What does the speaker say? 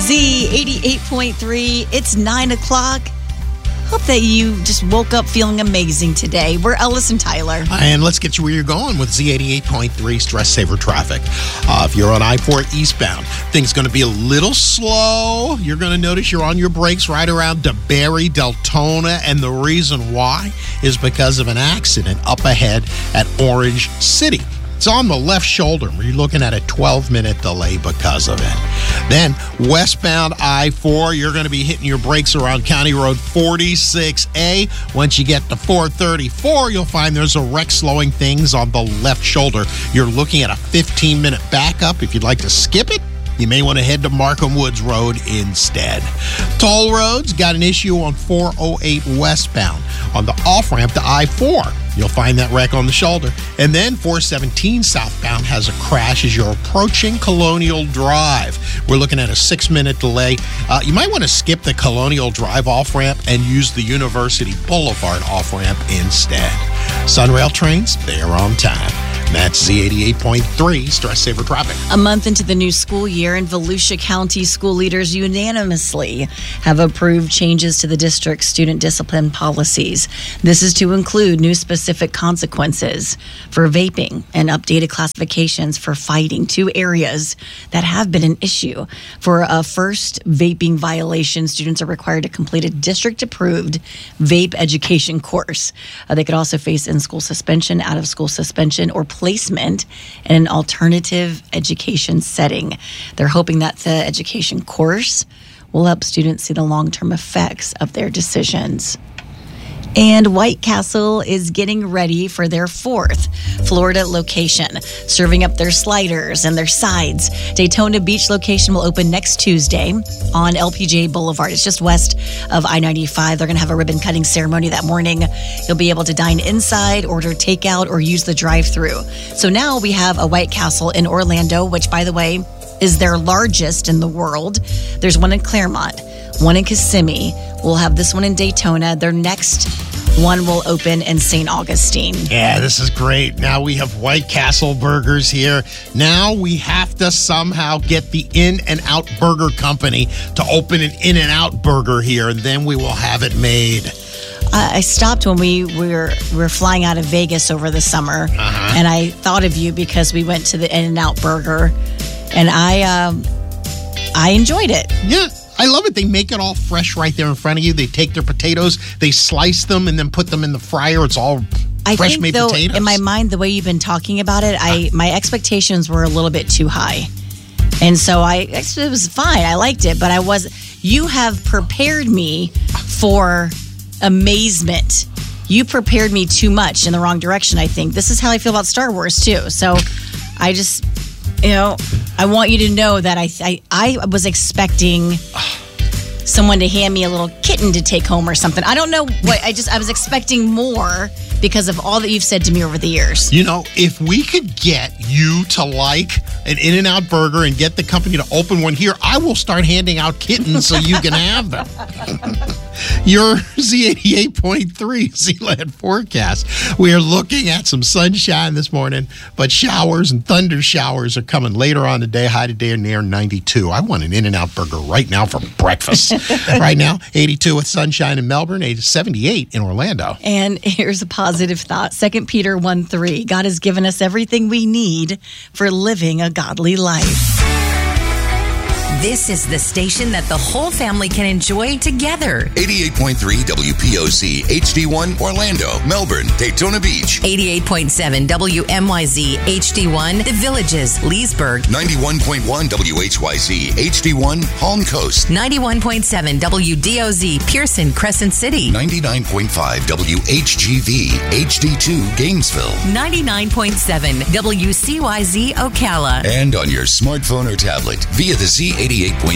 Z88.3. It's 9 o'clock. Hope that you just woke up feeling amazing today. We're Ellis and Tyler. And let's get you where you're going with Z88.3 Stress Saver Traffic. If you're on I-4 eastbound, things going to be a little slow. You're going to notice you're on your brakes right around DeBary, Deltona, and the reason why is because of an accident up ahead at Orange City. It's on the left shoulder. We're looking at a 12-minute delay because of it. Then, westbound I-4, you're going to be hitting your brakes around County Road 46A. Once you get to 434, you'll find there's a wreck slowing things on the left shoulder. You're looking at a 15-minute backup. If you'd like to skip it, you may want to head to Markham Woods Road instead. Toll roads got an issue on 408 westbound on the off-ramp to I-4. You'll find that wreck on the shoulder. And then 417 southbound has a crash as you're approaching Colonial Drive. We're looking at a 6-minute delay. You might want to skip the Colonial Drive off-ramp and use the University Boulevard off-ramp instead. Sunrail trains, they are on time. That's Z88.3 Stress Saver Traffic. A month into the new school year, and Volusia County school leaders unanimously have approved changes to the district's student discipline policies. This is to include new specific consequences for vaping and updated classifications for fighting, two areas that have been an issue. For a first vaping violation, students are required to complete a district-approved vape education course. They could also face in-school suspension, out-of-school suspension, or placement in an alternative education setting. They're hoping that the education course will help students see the long-term effects of their decisions. And White Castle is getting ready for their 4th Florida location, serving up their sliders and their sides. Daytona Beach location will open next Tuesday on LPGA Boulevard. It's just west of I-95. They're going to have a ribbon cutting ceremony that morning. You'll be able to dine inside, order takeout, or use the drive-thru. So now we have a White Castle in Orlando, which, by the way, is their largest in the world. There's one in Claremont, one in Kissimmee. We'll have this one in Daytona. Their next one will open in St. Augustine. Yeah, this is great. Now we have White Castle burgers here. Now we have to somehow get the In-N-Out Burger Company to open an In-N-Out burger here, and then we will have it made. I stopped when we were flying out of Vegas over the summer, and I thought of you because we went to the In-N-Out Burger, and I enjoyed it. Yeah. I love it. They make it all fresh right there in front of you. They take their potatoes, they slice them, and then put them in the fryer. It's all fresh made potatoes. I think, though, in my mind, the way you've been talking about it, my expectations were a little bit too high. And so it was fine. I liked it, but you have prepared me for amazement. You prepared me too much in the wrong direction, I think. This is how I feel about Star Wars, too. So I just... I want you to know that I was expecting someone to hand me a little kitten to take home or something. I don't know what, I was expecting more because of all that you've said to me over the years. You know, if we could get you to like an In-N-Out burger and get the company to open one here, I will start handing out kittens so you can have them. Your Z88.3 Zealand forecast. We are looking at some sunshine this morning, but showers and thunder showers are coming later on today. High today near 92. I want an In-N-Out burger right now for breakfast. Right now, 82 with sunshine in Melbourne, 78 in Orlando. And here's a positive thought. 2 Peter 1:3. God has given us everything we need for living a godly life. This is the station that the whole family can enjoy together. 88.3 WPOC, HD1, Orlando, Melbourne, Daytona Beach. 88.7 WMYZ, HD1, The Villages, Leesburg. 91.1 WHYZ, HD1, Palm Coast. 91.7 WDOZ, Pearson, Crescent City. 99.5 WHGV, HD2, Gainesville. 99.7 WCYZ, Ocala. And on your smartphone or tablet via the Z88.3